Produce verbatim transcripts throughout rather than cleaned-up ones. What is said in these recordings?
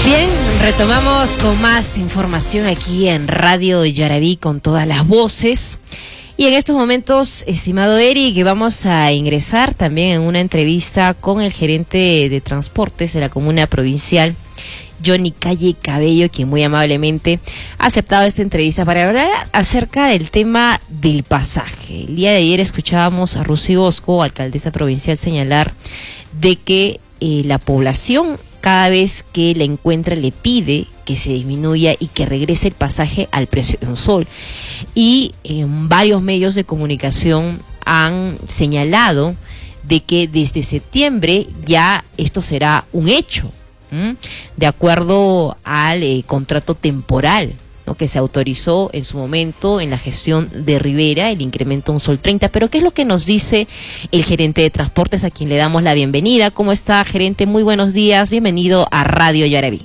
Bien, retomamos con más información aquí en Radio Yaraví con todas las voces. Y en estos momentos, estimado Eric, vamos a ingresar también en una entrevista con el gerente de transportes de la comuna provincial, Johnny Calle Cabello, quien muy amablemente ha aceptado esta entrevista para hablar acerca del tema del pasaje. El día de ayer escuchábamos a Rusy Bosco, alcaldesa provincial, señalar de que eh, la población cada vez que la encuentra le pide que se disminuya y que regrese el pasaje al precio de un sol. Y en varios medios de comunicación han señalado de que desde septiembre ya esto será un hecho, ¿m? de acuerdo al eh, contrato temporal, ¿no?, que se autorizó en su momento en la gestión de Rivera, el incremento a un sol treinta. Pero ¿qué es lo que nos dice el gerente de transportes, a quien le damos la bienvenida? ¿Cómo está, gerente? Muy buenos días, bienvenido a Radio Yaraví.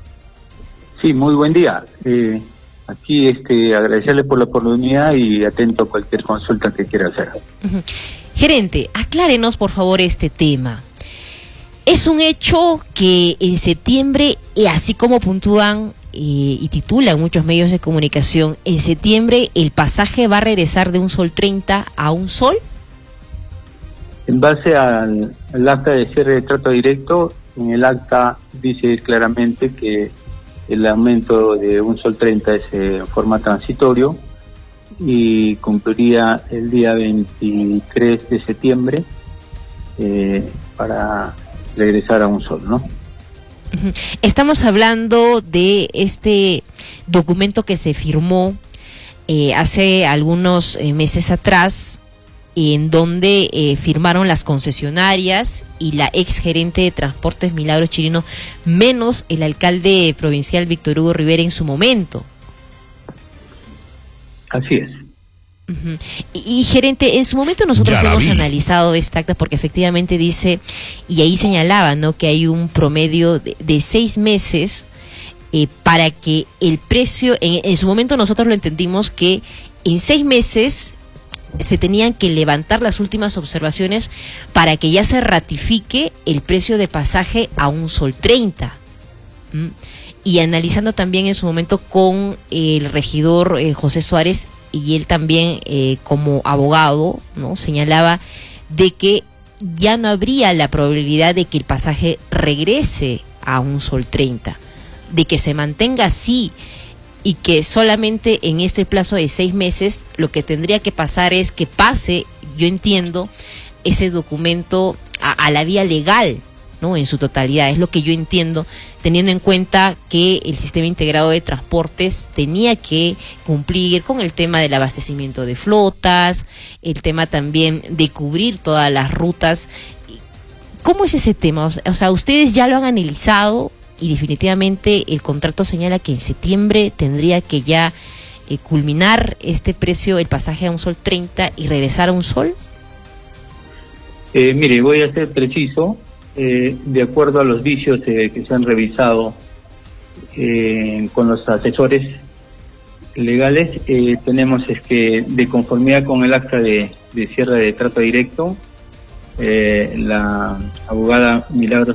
Sí, muy buen día. Eh, aquí este, agradecerle por la oportunidad y atento a cualquier consulta que quiera hacer. Uh-huh. Gerente, aclárenos por favor este tema. Es un hecho que en septiembre, y así como puntúan eh, y titulan muchos medios de comunicación, en septiembre el pasaje va a regresar de un sol treinta a un sol. En base al, al acta de cierre de trato directo, en el acta dice claramente que el aumento de un sol treinta es eh, en forma transitorio y cumpliría el día veintitrés de septiembre eh, para regresar a un sol, ¿no? Estamos hablando de este documento que se firmó eh, hace algunos eh, meses atrás, en donde eh, firmaron las concesionarias y la ex gerente de transportes Milagros Chirino, menos el alcalde provincial Víctor Hugo Rivera en su momento. Así es. Uh-huh. Y, y gerente, en su momento nosotros Ya hemos vi. analizado esta acta porque efectivamente dice, y ahí señalaba, ¿no?, que hay un promedio de, de seis meses eh, para que el precio, en, en su momento nosotros lo entendimos que en seis meses se tenían que levantar las últimas observaciones para que ya se ratifique el precio de pasaje a un sol treinta. ¿Mm? Y analizando también en su momento con el regidor eh, José Suárez, y él también eh, como abogado, ¿no?, señalaba de que ya no habría la probabilidad de que el pasaje regrese a un sol treinta, de que se mantenga así, y que solamente en este plazo de seis meses lo que tendría que pasar es que pase, yo entiendo, ese documento a, a la vía legal, ¿no?, en su totalidad. Es lo que yo entiendo, teniendo en cuenta que el sistema integrado de transportes tenía que cumplir con el tema del abastecimiento de flotas, el tema también de cubrir todas las rutas. ¿Cómo es ese tema? O sea, ustedes ya lo han analizado y definitivamente el contrato señala que en septiembre tendría que ya eh, culminar este precio, el pasaje a un sol treinta y regresar a un sol. Eh, mire, voy a ser preciso. Eh, de acuerdo a los vicios eh, que se han revisado eh, con los asesores legales, eh, tenemos es que, de conformidad con el acta de, de cierre de trato directo, eh, la abogada Milagros